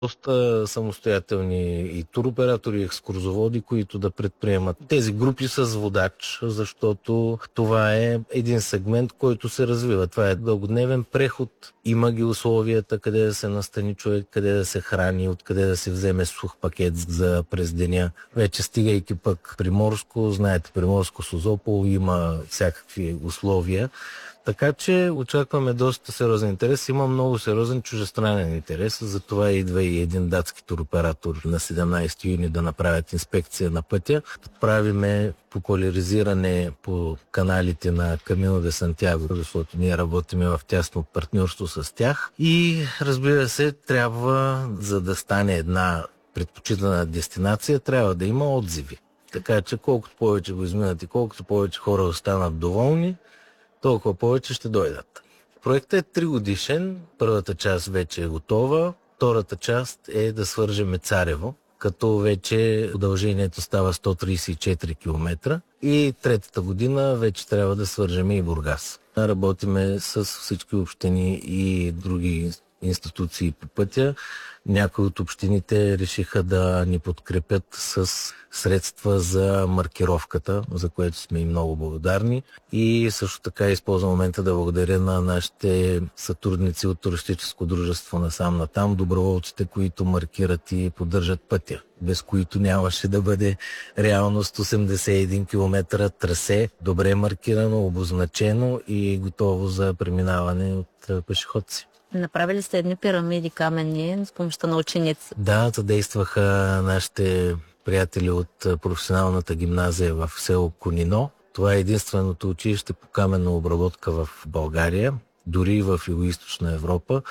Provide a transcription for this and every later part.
доста самостоятелни и туроператори, и екскурзоводи, които да предприемат тези групи с водач, защото това е един сегмент, който се развива. Това е дългодневен преход. Има ги условията къде да се настани човек, къде да се храни, откъде да се вземе сух пакет за през деня. Вече стигайки пък Приморско, знаете, Приморско Созопол има всякакви условия. Така че очакваме доста сериозен интерес. Има много сериозен чужестранен интерес. Затова идва и един датски туроператор на 17 юни да направят инспекция на пътя. Правиме популяризиране по каналите на Камино де Сантьяго, защото ние работиме в тясно партньорство с тях. И разбира се, трябва, за да стане една предпочитана дестинация, трябва да има отзиви. Така че колкото повече го изминат и колкото повече хора останат доволни, толкова повече ще дойдат. Проектът е 3 годишен. Първата част вече е готова. Втората част е да свържеме Царево, като вече удължението става 134 км. И третата година вече трябва да свържеме и Бургас. Работиме с всички общини и други институции по пътя. Някои от общините решиха да ни подкрепят с средства за маркировката, за което сме и много благодарни. И също така използвам момента да благодаря на нашите сътрудници от туристическо дружество Насам Натам, доброволците, които маркират и поддържат пътя, без които нямаше да бъде реалност 81 км трасе, добре маркирано, обозначено и готово за преминаване от пешеходци. Направили сте едни пирамиди каменни с помощта на ученици. Да, съдействаха нашите приятели от професионалната гимназия в село Конино. Това е единственото училище по каменна обработка в България, дори и в Югоизточна Европа.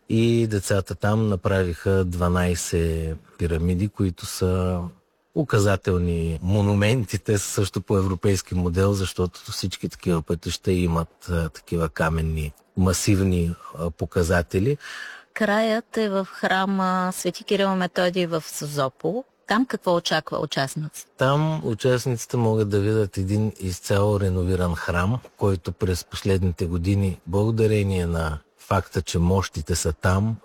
И децата там направиха 12 пирамиди, които са указателни монументи. Те са също по европейски модел, защото всички такива пътища имат такива каменни масивни показатели. Краят е в храма Свети Кирил Методий в Созопол. Там какво очаква участниците? Там участниците могат да видят един изцяло реновиран храм, който през последните години, благодарение на факта, че мощите са там,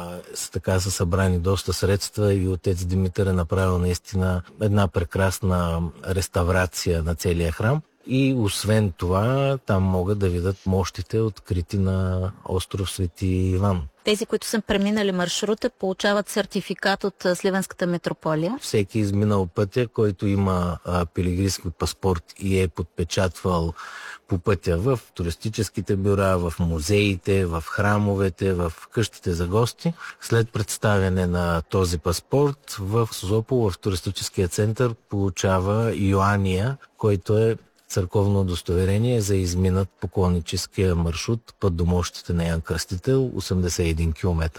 така са събрани доста средства и отец Димитър е направил наистина една прекрасна реставрация на целия храм. И освен това, там могат да видят мощите, открити на остров Свети Иван. Тези, които са преминали маршрута, получават сертификат от Сливенската митрополия. Всеки изминал пътя, който има пилигримски паспорт и е подпечатвал по пътя в туристическите бюра, в музеите, в храмовете, в къщите за гости, след представяне на този паспорт в Созопол, в туристическия център, получава Йоания, който е църковно удостоверение за изминат поклонническия маршрут път до мощите на Ян Кръстител, 81 км.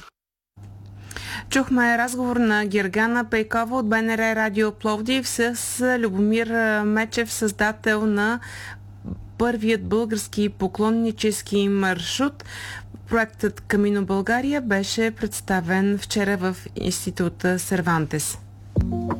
Чухме разговор на Гергана Пейкова от БНР Радио Пловдив с Любомир Мечев, създател на първият български поклоннически маршрут. Проектът Камино България беше представен вчера в Института Сервантес.